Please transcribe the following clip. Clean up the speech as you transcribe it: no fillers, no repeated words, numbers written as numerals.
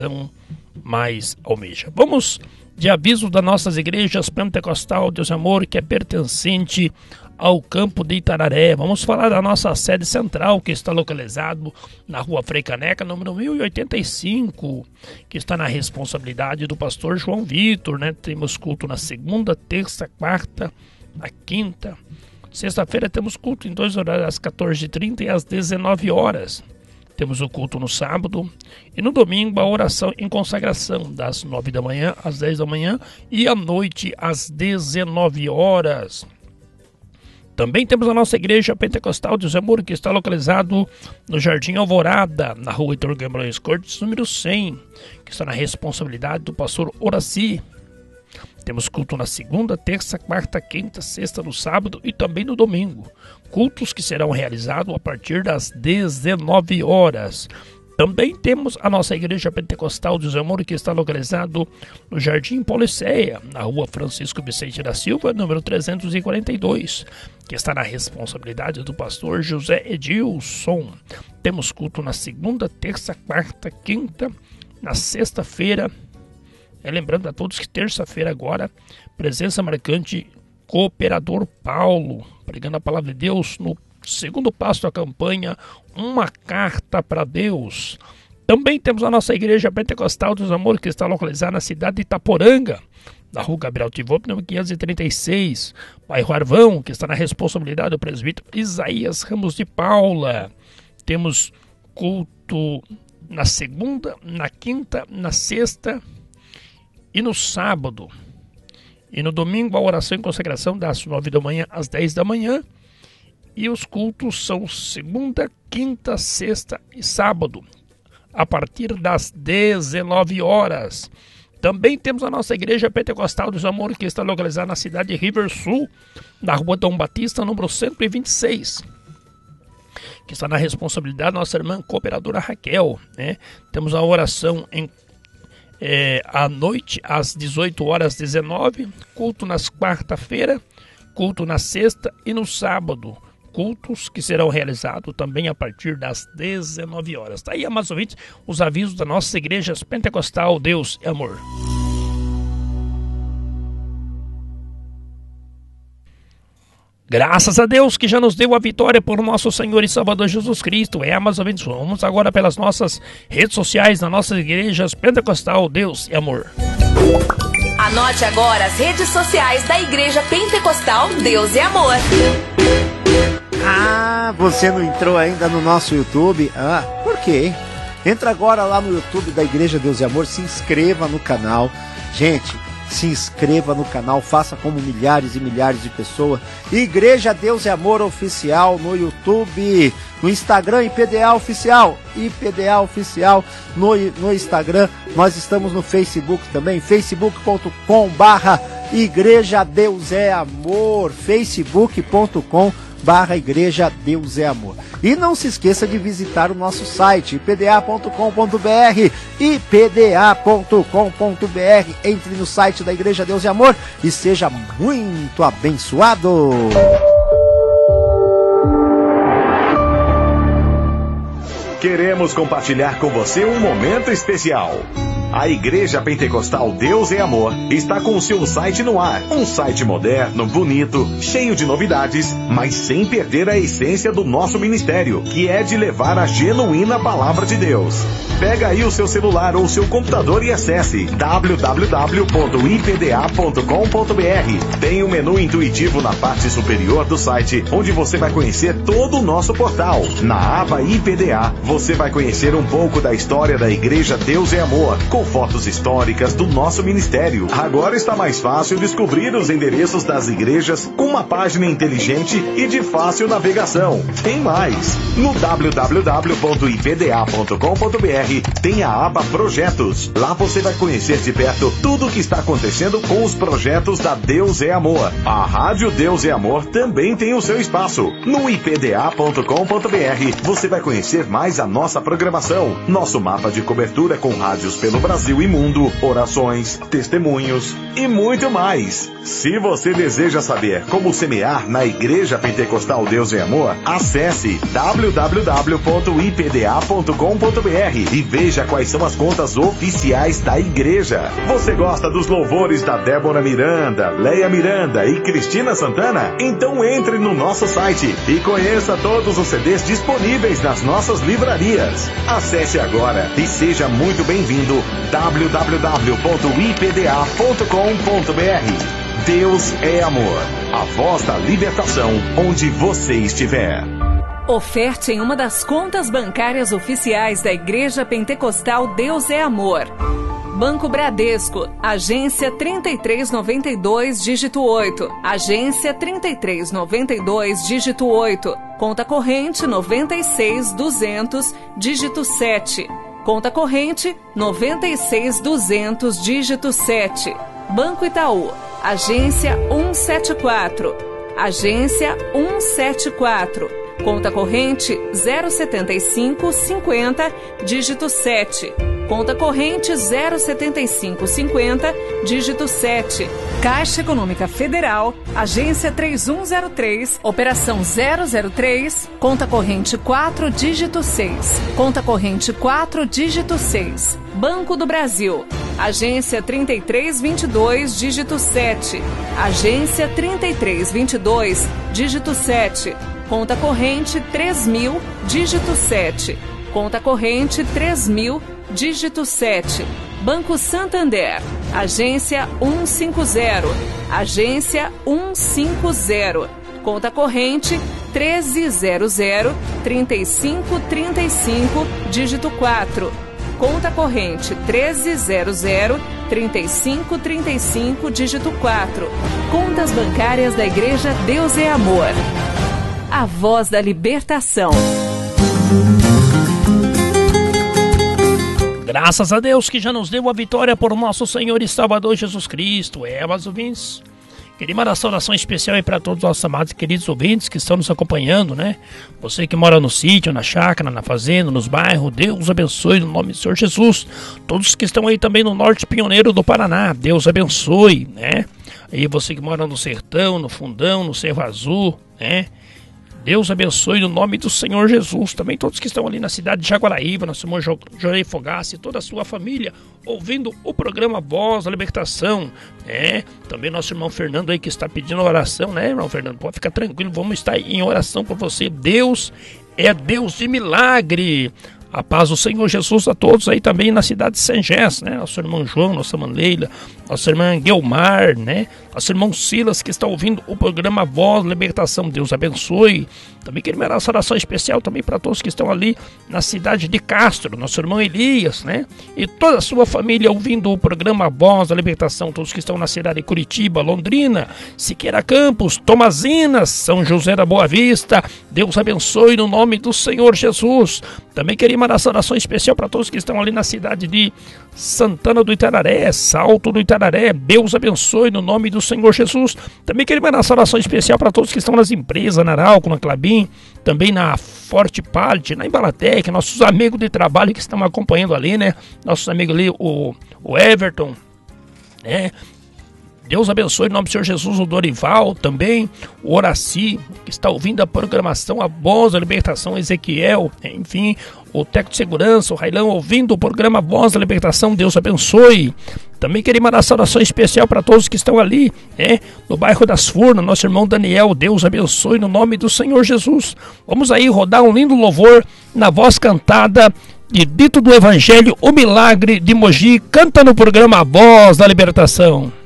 mais almeja. Vamos de aviso das nossas igrejas Pentecostal Deus e Amor, que é pertencente ao campo de Itararé. Vamos falar da nossa sede central, que está localizado na rua Frei Caneca, número 1085, que está na responsabilidade do pastor João Vitor, né? Temos culto na segunda, terça, quarta, na quinta. Sexta-feira temos culto em 2 horários, às 14h30 e às 19 horas. Temos o culto no sábado e no domingo a oração em consagração, das 9 da manhã às 10 da manhã e à noite às 19 horas. Também temos a nossa igreja Pentecostal Deus e Amor, que está localizado no Jardim Alvorada, na rua Heitor Guimarães Cortes, número 100, que está na responsabilidade do pastor Horaci. Temos culto na segunda, terça, quarta, quinta, sexta, no sábado e também no domingo. Cultos que serão realizados a partir das 19 horas. Também temos a nossa igreja Pentecostal Deus e Amor, que está localizado no Jardim Policeia, na rua Francisco Vicente da Silva, número 342, que está na responsabilidade do pastor José Edilson. Temos culto na segunda, terça, quarta, quinta, na sexta-feira. Lembrando a todos que terça-feira agora, presença marcante, Cooperador Paulo, pregando a palavra de Deus no segundo passo da campanha, Uma Carta para Deus. Também temos a nossa igreja Pentecostal Deus e Amor, que está localizada na cidade de Itaporanga, na rua Gabriel Tivop, número 536, bairro Arvão, que está na responsabilidade do presbítero Isaías Ramos de Paula. Temos culto na segunda, na quinta, na sexta e no sábado. E no domingo a oração e consagração das 9 da manhã às 10 da manhã. E os cultos são segunda, quinta, sexta e sábado, a partir das 19 horas. Também temos a nossa igreja Pentecostal Deus e Amor, que está localizada na cidade de River Sul, na rua Dom Batista, número 126. Que está na responsabilidade da nossa irmã cooperadora Raquel, né? Temos a oração à noite, às 18 horas 19, culto nas quarta-feira, culto na sexta e no sábado. Cultos que serão realizados também a partir das 19 horas. Tá aí, amados ouvintes, os avisos das nossas igrejas Pentecostal Deus e Amor. Graças a Deus que já nos deu a vitória por nosso Senhor e Salvador Jesus Cristo. Amados ouvintes, vamos agora pelas nossas redes sociais, nas nossas igrejas Pentecostal Deus e Amor. Anote agora as redes sociais da Igreja Pentecostal Deus e Amor. Você não entrou ainda no nosso YouTube? Por quê? Entra agora lá no YouTube da Igreja Deus e Amor, se inscreva no canal. Gente, se inscreva no canal, faça como milhares e milhares de pessoas. Igreja Deus e Amor Oficial no YouTube, no Instagram, IPDA Oficial, IPDA Oficial no Instagram. Nós estamos no Facebook também, facebook.com/Igreja Deus é Amor, facebook.com/Igreja Deus é Amor. E não se esqueça de visitar o nosso site, ipda.com.br, ipda.com.br. Entre no site da Igreja Deus e Amor e seja muito abençoado. Queremos compartilhar com você um momento especial. A Igreja Pentecostal Deus é Amor está com o seu site no ar. Um site moderno, bonito, cheio de novidades, mas sem perder a essência do nosso ministério, que é de levar a genuína palavra de Deus. Pega aí o seu celular ou seu computador e acesse www.ipda.com.br. Tem um menu intuitivo na parte superior do site, onde você vai conhecer todo o nosso portal. Na aba IPDA, você vai conhecer um pouco da história da Igreja Deus é Amor, com fotos históricas do nosso ministério. Agora está mais fácil descobrir os endereços das igrejas com uma página inteligente e de fácil navegação. Tem mais! No www.ipda.com.br tem a aba Projetos. Lá você vai conhecer de perto tudo o que está acontecendo com os projetos da Deus é Amor. A Rádio Deus é Amor também tem o seu espaço. No ipda.com.br você vai conhecer mais a nossa programação, nosso mapa de cobertura com rádios pelo Brasil Brasil e mundo, orações, testemunhos e muito mais. Se você deseja saber como semear na Igreja Pentecostal Deus é Amor, acesse www.ipda.com.br e veja quais são as contas oficiais da igreja. Você gosta dos louvores da Débora Miranda, Leia Miranda e Cristina Santana? Então entre no nosso site e conheça todos os CDs disponíveis nas nossas livrarias. Acesse agora e seja muito bem-vindo. www.ipda.com.br. Deus é amor, a voz da libertação onde você estiver. Oferte em uma das contas bancárias oficiais da Igreja Pentecostal Deus é Amor. Banco Bradesco, agência 3392, dígito 8. Agência 3392, dígito 8. Conta corrente 96200, dígito 7. Conta corrente 96200, dígito 7. Banco Itaú, agência 174. Agência 174. Conta corrente 07550, dígito 7. Conta corrente 07550, dígito 7. Caixa Econômica Federal, agência 3103, operação 003, conta corrente 4, dígito 6. Conta corrente 4, dígito 6. Banco do Brasil, agência 3322, dígito 7. Agência 3322, dígito 7. Conta corrente 3000, dígito 7. Conta corrente 3000, dígito 7. Banco Santander, agência 150. Agência 150. Conta corrente 1300, 3535, dígito 4. Conta corrente 1300, 3535, dígito 4. Contas bancárias da Igreja Deus é Amor. A voz da libertação. Graças a Deus que já nos deu a vitória por nosso Senhor e Salvador Jesus Cristo. Mas ouvintes, queria mandar saudação especial aí para todos os nossos amados e queridos ouvintes que estão nos acompanhando, né? Você que mora no sítio, na chácara, na fazenda, nos bairros, Deus abençoe no nome do Senhor Jesus. Todos que estão aí também no Norte Pioneiro do Paraná, Deus abençoe, né? Aí você que mora no Sertão, no Fundão, no Cerro Azul, né? Deus abençoe no nome do Senhor Jesus. Também todos que estão ali na cidade de Jaguaraíva, nosso irmão Jorei Fogassi e toda a sua família, ouvindo o programa Voz da Libertação, né? Também nosso irmão Fernando aí que está pedindo oração, né, irmão Fernando? Pode ficar tranquilo, vamos estar em oração por você. Deus é Deus de milagre. A paz do Senhor Jesus a todos aí também na cidade de Sengés, né? Nosso irmão João, nossa irmã Leila, nossa irmã Guilmar, né? Nosso irmão Silas que está ouvindo o programa Voz Libertação, Deus abençoe. Também quero mandar essa oração especial também para todos que estão ali na cidade de Castro, nosso irmão Elias, né? E toda a sua família ouvindo o programa Voz da Libertação, todos que estão na cidade de Curitiba, Londrina, Siqueira Campos, Tomazinas, São José da Boa Vista, Deus abençoe no nome do Senhor Jesus. Também queria mandar essa oração especial para todos que estão ali na cidade de Santana do Itararé, Salto do Itararé, Deus abençoe no nome do Senhor Jesus. Também queria mandar essa oração especial para todos que estão nas empresas, na Arauco, na Clabin, também na Forte Pallet, na Embalatec, nossos amigos de trabalho que estão acompanhando ali, né? Nossos amigos ali, o Everton, né? Deus abençoe em nome do Senhor Jesus, o Dorival, também o Horaci, que está ouvindo a programação, a Voz da Libertação, Ezequiel, enfim, o Teco de Segurança, o Railão, ouvindo o programa Voz da Libertação, Deus abençoe. Também queria mandar saudação especial para todos que estão ali, no bairro das Furnas, nosso irmão Daniel, Deus abençoe no nome do Senhor Jesus. Vamos aí rodar um lindo louvor na voz cantada de Dito do Evangelho, o Milagre de Mogi, canta no programa Voz da Libertação.